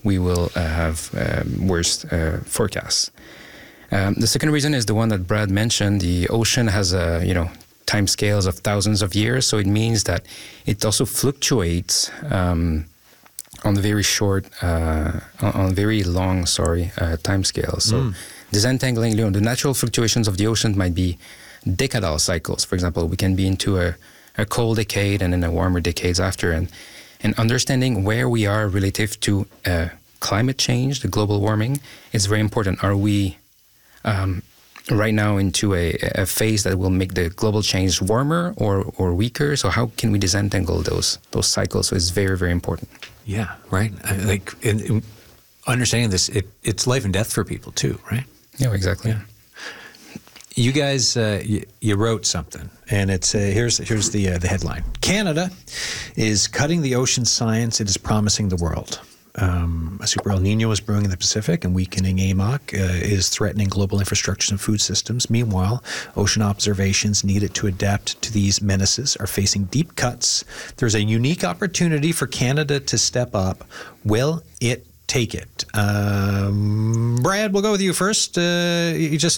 we will have worse forecasts. The second reason is the one that Brad mentioned. The ocean has time scales of thousands of years, so it means that it also fluctuates on very short, on very long, time scales. So disentangling, the natural fluctuations of the ocean might be decadal cycles. For example, we can be into a cold decade and then a warmer decades after, and understanding where we are relative to climate change, the global warming, is very important. Are we right now into a phase that will make the global change warmer or weaker? So how can we disentangle those cycles? So it's very, very important. Yeah, right. In understanding this, it's life and death for people too, right? Yeah, exactly. Yeah. You guys, you wrote something, and it's here's the headline: Canada is cutting the ocean science it is promising the world. A super El Nino is brewing in the Pacific, and weakening AMOC is threatening global infrastructures and food systems. Meanwhile, ocean observations needed to adapt to these menaces are facing deep cuts. There's a unique opportunity for Canada to step up. Will it take it? Brad, we'll go with you first. You just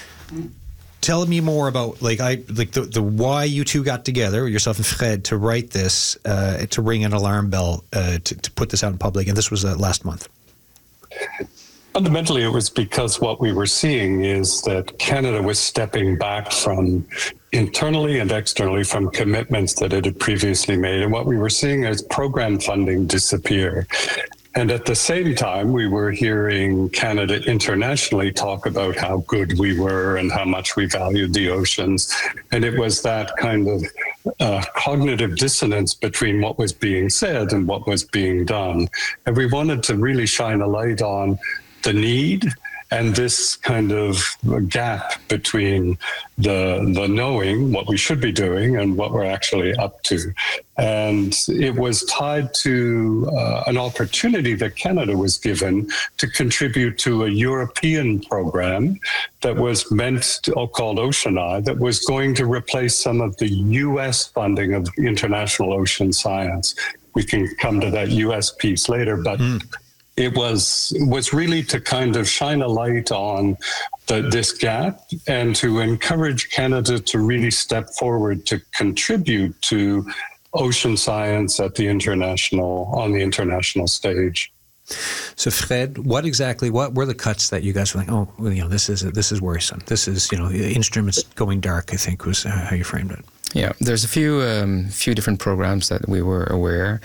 tell me more about the why you two got together, yourself and Fred, to write this, to ring an alarm bell, to put this out in public, and this was last month. Fundamentally, it was because what we were seeing is that Canada was stepping back from internally and externally from commitments that it had previously made, and what we were seeing is program funding disappear. And at the same time, we were hearing Canada internationally talk about how good we were and how much we valued the oceans. And it was that kind of cognitive dissonance between what was being said and what was being done. And we wanted to really shine a light on the need and this kind of gap between the knowing what we should be doing and what we're actually up to. And it was tied to an opportunity that Canada was given to contribute to a European program that was called OceanEye, that was going to replace some of the U.S. funding of international ocean science. We can come to that U.S. piece later, but it was really to kind of shine a light on this gap and to encourage Canada to really step forward to contribute to ocean science on the international stage. So Fred, what were the cuts that you guys were like, this is worrisome. This is, instruments going dark, I think was how you framed it. Yeah, there's a few different programs that we were aware.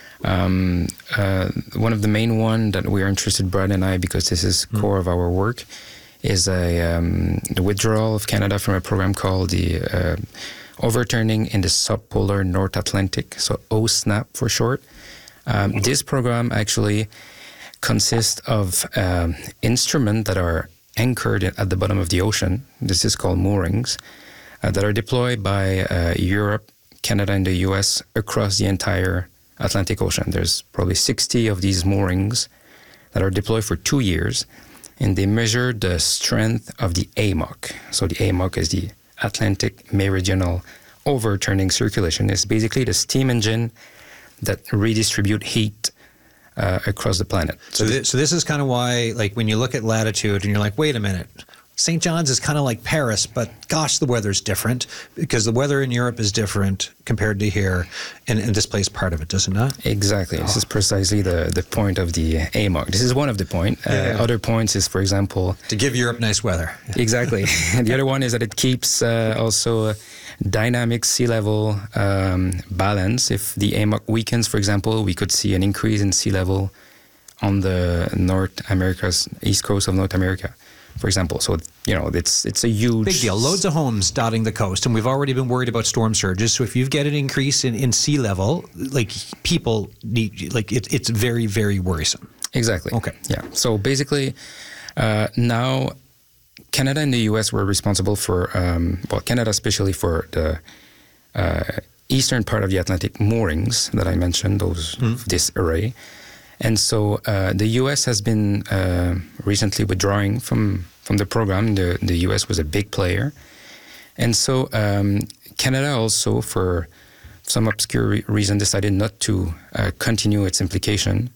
One of the main one that we are interested, Brad and I, because this is core of our work, is the withdrawal of Canada from a program called the Overturning in the Subpolar North Atlantic, so OSNAP for short. This program actually consists of instruments that are anchored at the bottom of the ocean. This is called moorings, that are deployed by Europe, Canada, and the US across the entire Atlantic Ocean. There's probably 60 of these moorings that are deployed for 2 years, and they measure the strength of the AMOC. So the AMOC is the Atlantic Meridional Overturning Circulation. It's basically the steam engine that redistribute heat across the planet. So this is kind of why, when you look at latitude and you're like, wait a minute, St. John's is kind of like Paris, but gosh, the weather's different, because the weather in Europe is different compared to here, and this plays part of it, does it not? Exactly. This is precisely the point of the AMOC. This is one of the points. Other points is, for example... to give Europe nice weather. Exactly. And the other one is that it keeps also dynamic sea level balance. If the AMOC weakens, for example, we could see an increase in sea level on the east coast of North America, for example. So, it's a huge... big deal. Loads of homes dotting the coast, and we've already been worried about storm surges. So if you get an increase in sea level, people need... it's very, very worrisome. Exactly. Okay. Yeah. So basically, now Canada and the US were responsible for, Canada especially for the eastern part of the Atlantic moorings that I mentioned, this array. And so the U.S. has been recently withdrawing from the program. The U.S. was a big player. And so Canada also, for some obscure reason, decided not to continue its implication.